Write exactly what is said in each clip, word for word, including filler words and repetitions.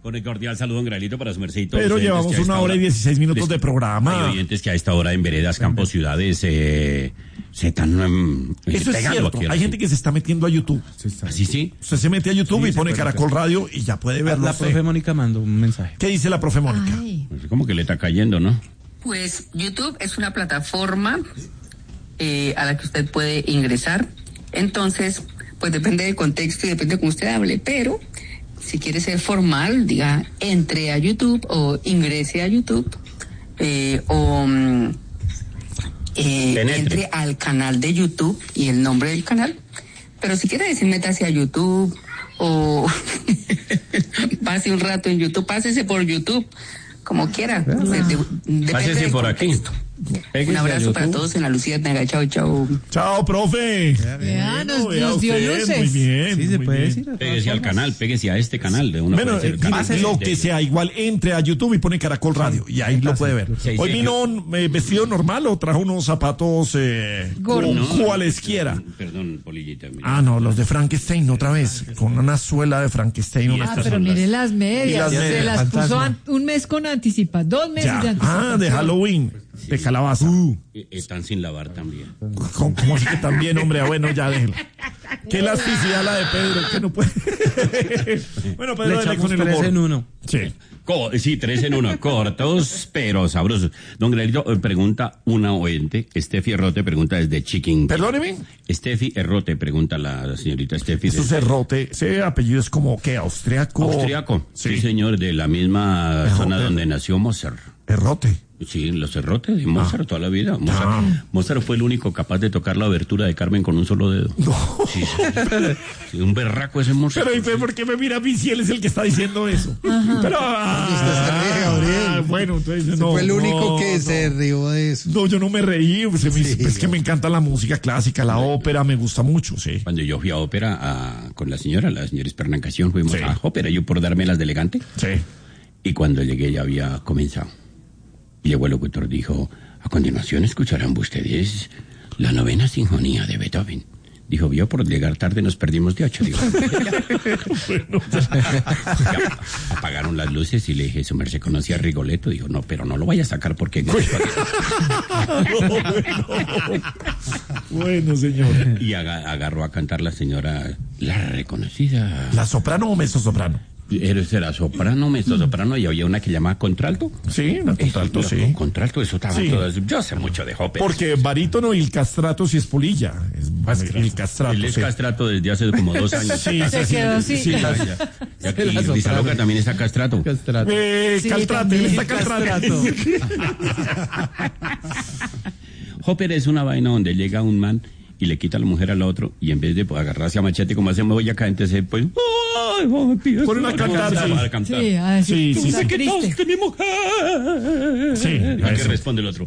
Con el cordial saludo, don Graelito, para su mercedito. Pero llevamos una hora y dieciséis minutos de programa. Hay oyentes que a esta hora en veredas, campos, ciudades, eh, se están um, Eso es cierto. Hay gente que se está metiendo a YouTube. ¿Así sí? Usted se mete a YouTube sí, y pone Caracol Radio y ya puede verlo. La profe Mónica mandó un mensaje. ¿Qué dice la profe Mónica? Pues como que le está cayendo, ¿no? Pues YouTube es una plataforma eh, a la que usted puede ingresar. Entonces, pues depende del contexto y depende de cómo usted hable, pero si quiere ser formal, diga, entre a YouTube o ingrese a YouTube eh, o eh, entre al canal de YouTube y el nombre del canal. Pero si quiere decir métase a YouTube o pase un rato en YouTube, pásese por YouTube, como quiera. No. De, de, pásese por aquí. Un abrazo para todos en la Lucía Tanga. Chao, chao. Chao, profe. Vea, nos, nos dio luces. Muy bien. Sí, se muy puede bien. decir. Pégese al canal, pégese a este canal. De una bueno, eh, lo que sea, igual entre a YouTube y pone Caracol Radio y ahí lo puede ver. Sí, Hoy sí, vino yo... eh, vestido normal o trajo unos zapatos eh, gordos. No, cualesquiera. Perdón, Polillita. Ah, no, los de Frankenstein otra vez, con una suela de Frankenstein. Ah, pero mire las medias. Las se las puso an- un mes con anticipa, dos meses ya. de anticipación. Ah, de Halloween. Sí. De calabaza. Uh. Están sin lavar también. ¿Cómo, cómo así que también, hombre? Ah, bueno, ya déjelo. Qué elasticidad la de Pedro, que no puede. Bueno, Pedro, dale con el humor. Tres en uno. Sí. Co- sí, tres en uno. Cortos, pero sabrosos. Don Graelito, eh, pregunta una oyente. Estefi Errote pregunta desde Chiquín. Perdóneme. Estefi Errote pregunta la, la señorita Estefi. Eso es Errote. Ese apellido es como, ¿qué? ¿Austriaco? Austriaco. Sí, sí señor, de la misma Errote. zona donde nació Mozart. Errote. Sí, los Errotes de Mozart, ah. toda la vida. Mozart, ah. Mozart fue el único capaz de tocar la abertura de Carmen con un solo dedo. No. Sí, sí. Sí, un berraco ese Mozart. Pero, ¿por qué me mira a mí si él es el que está diciendo eso? Ajá. Pero, ah, ah, bueno, entonces no. Fue el único no, que no. se rió de eso. No, yo no me reí. Se me, sí, es que me encanta la música clásica, la ópera, me gusta mucho, sí. Cuando yo fui a ópera a, con la señora, la señora Espernacación, fuimos sí. a ópera, yo por darme las de elegante. Sí. Y cuando llegué ya había comenzado. Y llegó el locutor, dijo, a continuación escucharán ustedes la novena sinfonía de Beethoven. Dijo, vio, por llegar tarde nos perdimos de ocho. Digo, bueno, ya, apagaron las luces y le dije, su merced conocía a Rigoletto. Dijo, no, pero no lo vaya a sacar porque... no, bueno. Bueno, señor. Y ag- agarró a cantar la señora, la reconocida... ¿La soprano o mezzosoprano? Era soprano, mezzosoprano y había una que llamaba contralto. Sí, una contralto, eso, sí. Contralto, eso estaba sí. todas. Yo sé mucho de ópera. Porque barítono y el castrato sí es polilla. Es, el castrato. Él es sí. castrato desde hace como dos años. Sí, se sí, quedó así. Sí, ya, ya, ya, y Rizaloca también está castrato. Castrato. Eh, Sí, caltrate, él está castrato. Ópera es una vaina donde llega un man y le quita a la mujer al otro y en vez de pues, agarrarse a machete como hacemos hoy acá, entonces pues ¡ay, oh, con una cantar, a cantar. Sí, a decir, sí, sí, tú sí. me quitaste mi mujer. Sí, ¿a qué eso. responde el otro?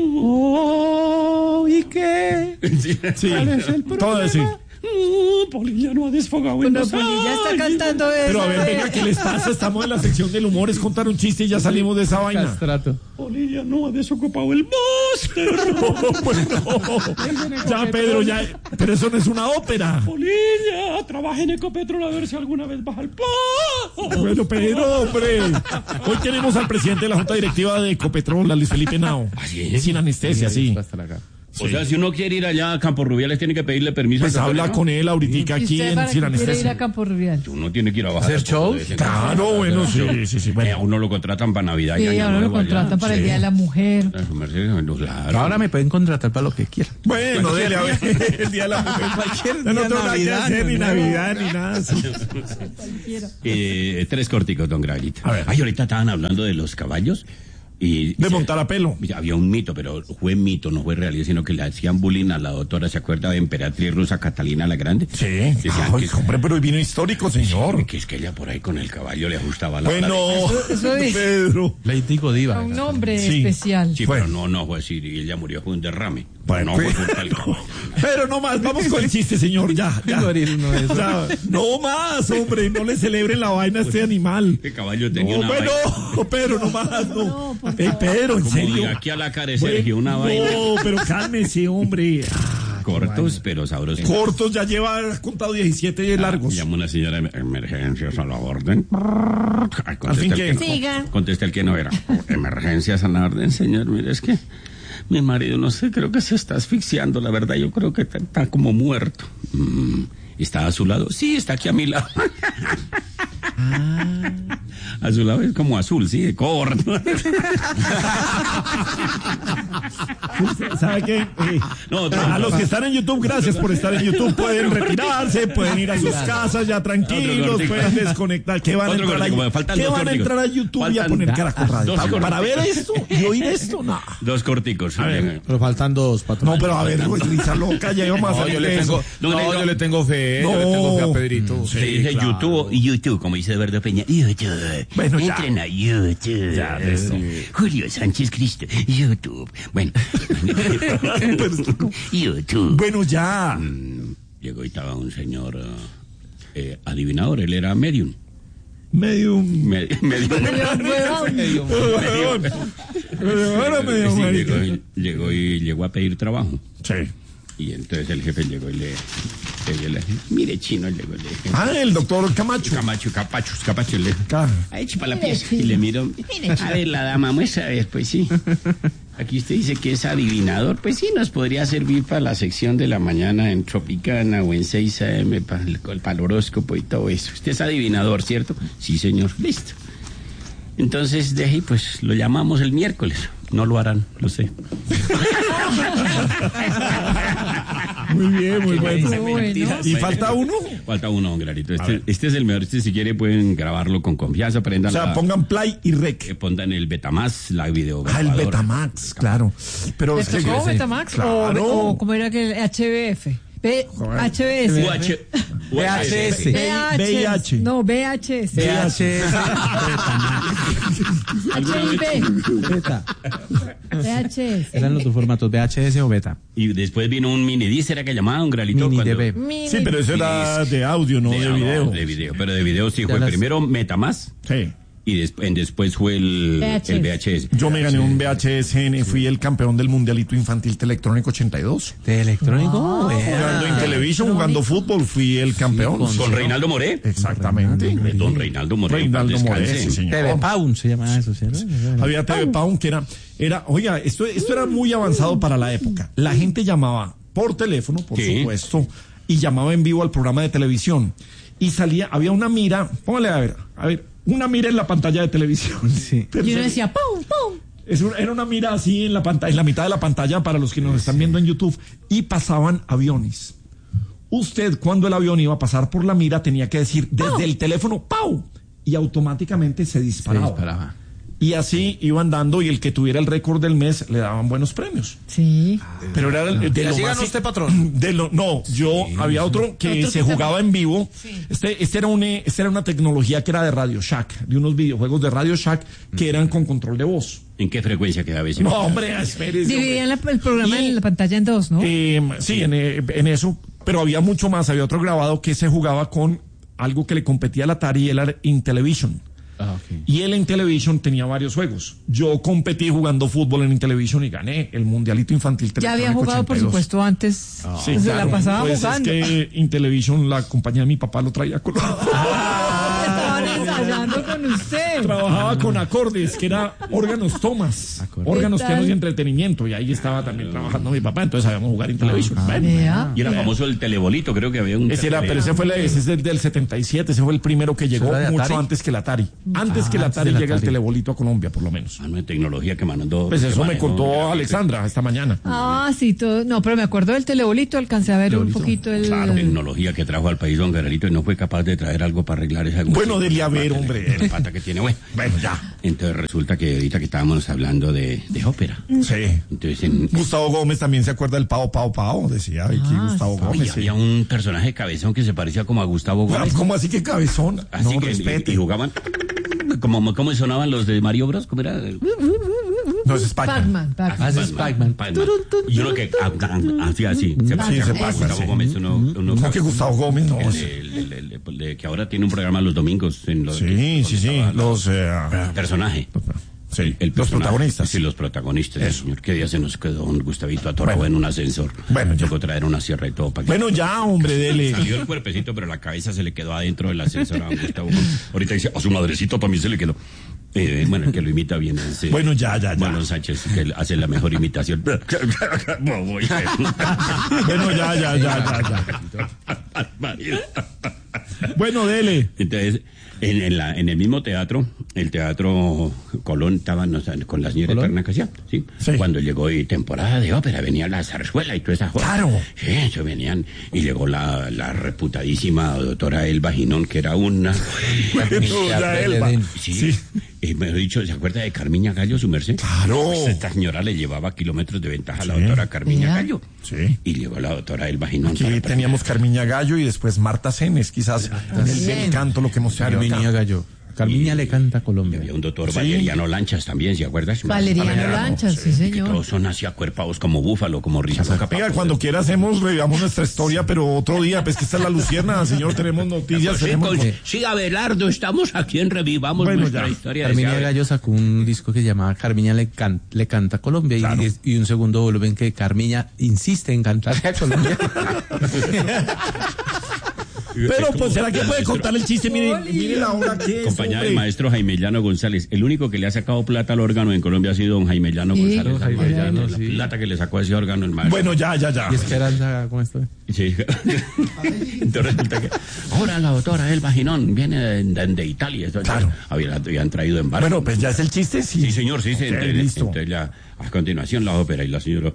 Oh, ¿y qué? Sí, sí. ¿Cuál es el Todo problema? así. Mm, Polilla no ha desfogado en Bueno, los Polilla está años. cantando eso. Pero a ver, venga, ¿qué les pasa? Estamos en la sección del humor, es contar un chiste y ya salimos de esa vaina. Castrato. Polilla no ha desocupado el máster. No, bueno. Ya, Pedro, ya. Pero eso no es una ópera. Polilla, trabaja en Ecopetrol a ver si alguna vez baja el pan. Bueno, Pedro, hombre. Hoy tenemos al presidente de la Junta Directiva de Ecopetrol, a Luis Felipe Nao. ¿Así es? Sin anestesia, sí. Hasta la cara. O sea, si uno quiere ir allá a Campo Rubiales, tiene que pedirle permiso. Pues al habla ¿no? con él ahorita ¿Y aquí usted en para Sin qué quiere ir a Anestesia. Campo Rubial? Uno tiene que ir a bajar. ¿Hacer shows? Claro, bueno, sí, sí, sí. Eh, Bueno. a uno lo contratan para Navidad. y Sí, Año ahora lo Nuevo allá. contratan para el Sí. Día de la Mujer. A su merced, claro. Ahora me pueden contratar para lo que quieran. Bueno, dele a ver. El día de la mujer. Cualquier No día, tengo nada que Navidad, hacer, ni Año Navidad, ni nada. Sí. Cualquiera. Eh, tres corticos, don Graelito. A ver. Ay, ahorita estaban hablando de los caballos. Y, De y montar se- a pelo. y había un mito, pero fue mito, no fue realidad, sino que le hacían bullying a la doctora, ¿se acuerda de emperatriz rusa Catalina la Grande? Sí. Decían Ay, que, hombre, pero vino histórico, señor. que es que ella por ahí con el caballo le ajustaba la Bueno, Eso- eso dice. Pedro. Lady Godiva. A un nombre Sí. especial. Sí, Fue. pero no, no fue así, y ella murió, fue un derrame. Bueno, no fue pues- culpa del caballo. Pero no más, vamos con el chiste, señor, ya, ya. Goril, no es. Ya, no más, hombre, no le celebren la vaina a este animal. El caballo tenía No, una bueno, vaina. Pedro, no más, no. No, por Eh, Pedro, en Como serio. de aquí a la cara de Sergio, una no, vaina. pero cálmese, hombre. Ah, cortos, pero sabrosos. Cortos, ya lleva contado diecisiete largos. Llama una señora de emergencias a la orden. Ay, Al fin que... el que Siga. no, contesta el que no era. Emergencias a la orden, señor. Mire, es que mi marido, no sé, creo que se está asfixiando. La verdad, yo creo que está, está como muerto. Mm, ¿Está a su lado? Sí, está aquí a mi lado. Ah. A su lado es como azul, sí, de corto. ¿Sabe qué? Eh, no, a los que están en YouTube, gracias por estar en YouTube. Pueden retirarse, pueden ir a sus casas ya tranquilos, pueden desconectar. ¿Qué van a entrar, a, ¿qué van a, entrar a YouTube faltan, y a poner Caracol Radio? ¿Para, para ver esto y oír esto? No. Dos corticos. A ver, pero faltan dos, patrón. No, pero a ver, Risa loca, ya íbamos a no, yo le tengo, no, no, yo le tengo fe, no. yo le tengo fe a Pedrito. Se sí, dice claro. YouTube y YouTube, como dice Eduardo Peña. YouTube. Bueno, ya. Entren a YouTube. Ya, eso. Julio Sánchez Cristo. YouTube. Bueno. YouTube. Bueno, ya. Mm, llegó y estaba un señor uh, eh, adivinador. Él era medium. Medium. Me, medium. Medium. Llegó, llegó y llegó a pedir trabajo. Sí. Y entonces el jefe llegó y le, le, le mire, chino, llegó, le dije. Ah, el doctor Camacho. Camacho, Capachos, Capacho, le Claro. ahí chipa la pieza. Y le miro, a ver, la dama, muestra, a ver, pues sí. Aquí usted dice que es adivinador, pues sí, nos podría servir para la sección de la mañana en Tropicana o en seis a eme, para el, para el horóscopo y todo eso. Usted es adivinador, ¿cierto? Sí, señor, listo. Entonces, de ahí, pues, lo llamamos el miércoles. No lo harán, lo sé. Muy bien, muy bueno. bueno. ¿Y falta uno? Falta uno, Clarito. Este, este es el mejor. Este, si quiere, pueden grabarlo con confianza. Prendan o sea, la, pongan play y rec. Eh, pongan el Betamax, la video. Ah, el Betamax, claro. Pero ¿te tocó sí, Betamax claro. o, o cómo era que el H B F? B, H B S. U H, V H S. V I H. No, V H S. V H S. H I V. Beta. V H S. Eran los dos formatos, V H S o beta. Y después vino un mini disc, era que llamaba un Gralito. Mini cuando, D B. Mini. Sí, pero eso era de audio, no de, de video. No, de video, pero de video sí fue las... primero Metamax. Sí. Y después, después fue el V H S. El V H S. Yo me gané un V H S, fui el campeón del Mundialito Infantil Telectrónico ochenta y dos. ¿De electrónico? Oh, jugando en televisión, jugando fútbol, fui el campeón. Sí, con, con Reinaldo Moré. Exactamente. Con Don Reinaldo Moré. Reinaldo Moré, sí, señor. T V Pound se llama eso, ¿cierto? Había T V Pound que era, era, oiga, esto, esto era muy avanzado para la época. La gente llamaba por teléfono, por ¿Qué? supuesto, y llamaba en vivo al programa de televisión. Y salía, había una mira, póngale a ver, a ver, una mira en la pantalla de televisión. Sí. Y uno decía, ¡pum, pum! Es un, era una mira así en la pantalla, en la mitad de la pantalla para los que nos están viendo en YouTube, y pasaban aviones. Usted, cuando el avión iba a pasar por la mira, tenía que decir desde ¡pau! El teléfono ¡pau! Y automáticamente se disparaba. Se disparaba. Y así iban dando, y el que tuviera el récord del mes le daban buenos premios. Sí. Pero era el, de lo más, usted, patrón? De lo, no, yo sí, había otro que otro se que jugaba en vivo. Sí. Este, este era una, este era una tecnología que era de Radio Shack, de unos videojuegos de Radio Shack que eran con control de voz. ¿En qué frecuencia quedaba ese? No, hombre, espérese. Dividían la, el programa y, en la pantalla en dos, ¿no? Eh, sí, en, en eso, pero había mucho más. Había otro grabado que se jugaba con algo que le competía al Atari, y era Intellivision. Ah, okay. Y él en Intellivision tenía varios juegos. Yo competí jugando fútbol en Intellivision y gané el Mundialito Infantil. Ya había jugado, ochenta y dos. Por supuesto, antes. Oh. Sí, se claro. la pasaba pues jugando. Es que Intellivision, la compañía de mi papá, lo traía con... Ah, estaban ensayando con usted. Trabajaba con acordes, que era órganos tomas. Acordes. Órganos, pianos y entretenimiento. Y ahí estaba también trabajando mi papá. Entonces sabíamos jugar Intellivision. Ah, bueno. Y era famoso el telebolito, creo que había un... Ese era, pero ese fue, la, ese es del, del setenta y siete. Ese fue el primero que llegó mucho antes que el Atari. Antes ah, que el Atari llega el telebolito a Colombia, por lo menos. Ah, no hay tecnología que mandó. Pues eso me contó Alexandra esta mañana. Ah, sí, todo. No, pero me acuerdo del telebolito, alcancé a ver telebolito. Un poquito el... Claro, tecnología que trajo al país don Garelito y no fue capaz de traer algo para arreglar esa... Bueno, dele a ver, hombre. La pata que tiene, bueno. Bueno, ya. Entonces resulta que ahorita que estábamos hablando de, de ópera. Sí. Entonces en... Gustavo Gómez también se acuerda del Pao Pao Pao, decía aquí ah, Gustavo sí. Gómez. Sí. Había un personaje cabezón que se parecía como a Gustavo Gómez. ¿Cómo así que cabezón? Así no, que respete. Y, y jugaban... Como, ¿Cómo sonaban los de Mario Bros? ¿Cómo era? No, es Pac-Man. Pac-Man. Ah, es Pac-Man. Y uno que hacía así. Se parecía a Gustavo Gómez. Uno, uno, no, que Gustavo Gómez, no. El, el, el, el, el, que ahora tiene un programa los domingos. En los, sí, sí, sí. Los... Eh, personaje. Sí, el los protagonistas. Sí, los protagonistas, Eso. señor. ¿Qué día se nos quedó un Gustavito atorado Bueno. en un ascensor? Bueno, ya. Tocó traer una sierra y todo para que... Bueno, ya, hombre, dele. Salió el cuerpecito, pero la cabeza se le quedó adentro del ascensor a don Gustavo. Ahorita dice, a su madrecito también se le quedó. Eh, bueno, el que lo imita bien es... eh, Bueno, ya, ya, ya. Marlon Sánchez, que hace la mejor imitación. Bueno, ya, ya, ya, ya, ya. Bueno, dele. Entonces, en, en, la, en el mismo teatro, el Teatro Colón, estaban no, con la señora Eterna Casia, ¿sí? Sí. Cuando llegó y temporada de ópera, venía la zarzuela y toda esa cosa. Claro. Sí, eso venían. Y llegó la, la reputadísima doctora Elba Ginón, que era una... Ya, Elba. Sí. Sí. Y me he dicho, ¿se acuerda de Carmiña Gallo, su merced? Claro. Pues esta señora le llevaba kilómetros de ventaja a la Sí. doctora Carmiña Mira. Gallo. Sí. Y llegó la doctora Elba Ginón. Aquí para- teníamos Carmiña Gallo y después Marta Cenes, quizás en el del canto lo que hemos tenido acá. Carmiña Gallo. Carmiña le canta a Y Colombia. había un doctor Sí. Valeriano Lanchas también, ¿se acuerdas? Valeriano Valeriano, Lanchas, sí, Que señor. todos son así acuerpados como búfalo, como rizos. Venga, cuando quiera hacemos, revivamos nuestra historia, pero otro día, pues que está la Lucierna, señor, tenemos noticias, Sí, tenemos... con- sí, Abelardo, estamos aquí en Revivamos Bueno, nuestra ya. historia. Carmiña decía, Gallo sacó un disco que se llamaba Carmiña le, can- le canta a Colombia y- Claro. y, y un segundo volumen que Carmiña insiste en cantarle a Colombia. Pero, como- pues, ¿será que puede maestro- contar el chiste? Mire, mire la hora que es, Acompañada del hombre. maestro Jaime Llano González. El único que le ha sacado plata al órgano en Colombia ha sido don Jaime Llano Sí, González. don Jaime Jaime Llano, la sí. plata que le sacó a ese órgano el maestro. Bueno, ya, ya, ya. Y Esperanza, ¿cómo estoy? Sí. Entonces resulta que ahora la doctora Elba Ginón viene de, de Italia. Entonces, Claro. había- habían traído en barco. Bueno, pues ya es el chiste, sí. Sí, señor, sí, sí. Ok, Entonces, listo. entonces ya, a continuación la ópera y la señora...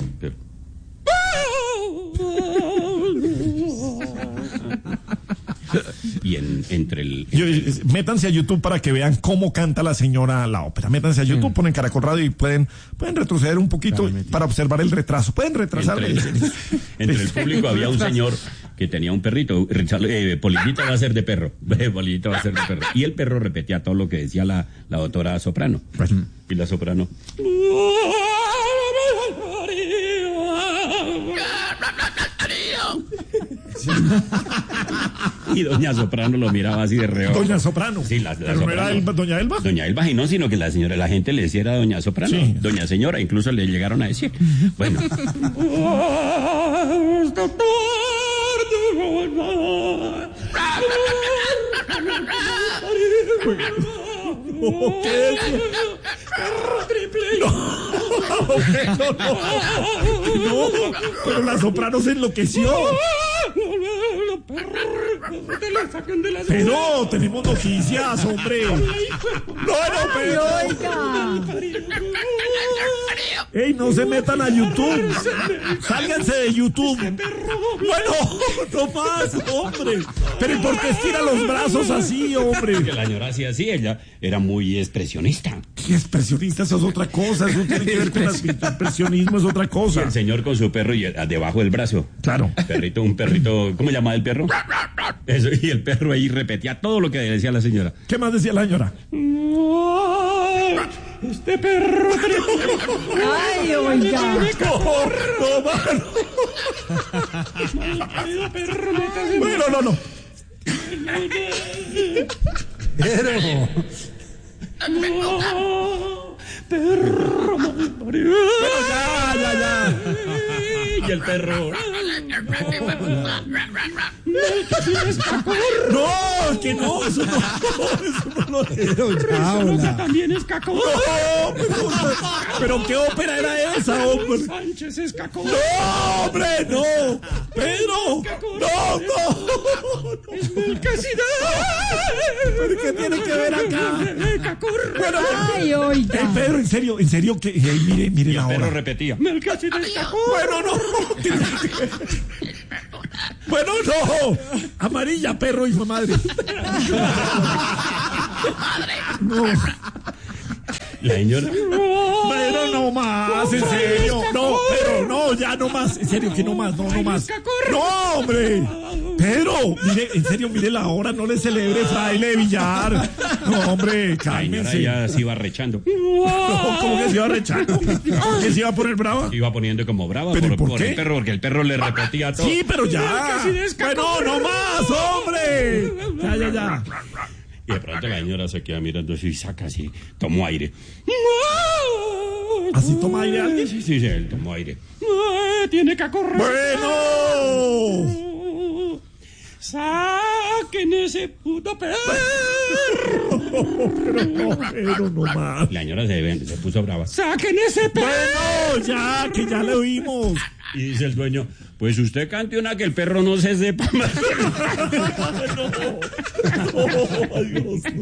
Y en, entre el... Yo, eh, métanse a YouTube para que vean cómo canta la señora la ópera. Métanse a YouTube, ponen Caracol Radio y pueden, pueden retroceder un poquito para observar el retraso. Pueden retrasar. Entre, entre el público había un señor que tenía un perrito. Eh, Polillita va a ser de perro. Polillita va a ser de perro. Y el perro repetía todo lo que decía la, la doctora soprano. Bueno. Y la soprano... Y doña Soprano lo miraba así de reojo. Doña Soprano. Sí, la, la Pero no Soprano. era Elba- Doña Elba. Doña Elba y no, sino que la señora, la gente le decía era Doña Soprano. Sí. Doña Señora, incluso le llegaron a decir. Bueno. No, no, pero la soprano se enloqueció. Pero tenemos noticias, hombre. No, no, pero. Oiga. Ey, no se metan a YouTube. Sálganse de YouTube. Bueno, no más, hombre. Pero ¿y por qué estira los brazos así, hombre? Que la señora hacía así, ella era muy expresionista. ¿Qué expresionista? Eso es otra cosa. Eso tiene que ver con el expresionismo, es otra Y cosa. el señor con su perro y el- debajo del brazo. Claro. Perrito, un perrito, ¿cómo llamaba el perro? Eso, y el perro ahí repetía todo lo que decía la señora. ¿Qué más decía la señora? Este perro. Ay, oiga. No, no, mano. Bueno, no, no. Pero... Perro malparido. Ya, ya, ya. Y el perro. No, que no, eso no, eso no lo También es cacón. No, pero, pero ¿qué ópera era esa, hombre? Sánchez es cacón. No, hombre, no. Pedro, no, no. Es Melquisedec. ¿Pero qué tiene que ver acá? Bueno, Ay, eh, oiga. Pedro, en serio, en serio, que eh, mire, mire Y la el perro hora. repetía. Melquisedec cacón. Bueno, no. Bueno, no. Amarilla, perro, hijo de madre. No. La señora. Pero no más, en serio. No, pero no, ya no más. En serio, que no más, no, no más. No, hombre. Pedro, mire, en serio, mire la hora, no le celebre fraile Villar. No, hombre, La señora cálmense. ya se iba rechando. No, ¿cómo que se iba rechando? ¿Que se iba a poner brava? Se iba poniendo como brava ¿Pero por, por por qué? el perro, porque el perro le repetía todo. Sí, pero ya. Bueno, no más, hombre. Ya, ya, ya. Y de pronto la señora se queda mirando así y saca así, tomó aire. ¿Así toma aire alguien? Sí, sí, sí, él tomó aire. Tiene que correr. ¡Bueno! ¡Saquen ese puto perro! Pero no, pero no más. La señora se, se puso brava. ¡Saquen ese perro! Bueno, ya, que ya le oímos. Y dice el dueño, pues usted cante una que el perro no se sepa más. No, no, adiós.